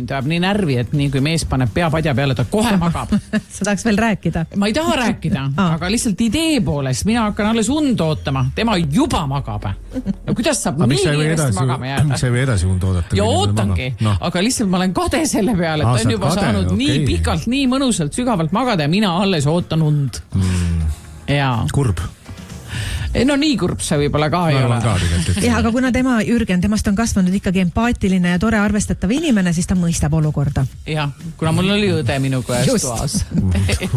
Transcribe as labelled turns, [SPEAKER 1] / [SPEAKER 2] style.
[SPEAKER 1] mind ajab nii närvi, et nii kui mees paneb pea padja peale, ta kohe magab.
[SPEAKER 2] Sa tahaks veel rääkida?
[SPEAKER 1] Ma ei taha rääkida, aga lihtsalt idee poolest mina hakkan alles und ootama. Tema juba magab. No kuidas saab nii kiiresti magama jääda?
[SPEAKER 3] Miks sa ei või edasi und oodata?
[SPEAKER 1] Ja ootangi, aga lihtsalt ma olen kade selle peale, et ta on juba saanud nii pikalt, nii mõnusalt, sügavalt magada ja mina alles ootan und.
[SPEAKER 3] Kurb.
[SPEAKER 1] No nii kurb see võib-olla ka ei ole.
[SPEAKER 2] Ja, aga kuna Jürgen, temast on kasvanud ikkagi empaatiline ja tore arvestatav inimene, siis ta mõistab olukorda.
[SPEAKER 1] Jah, kuna mul oli õde minuga eest toas.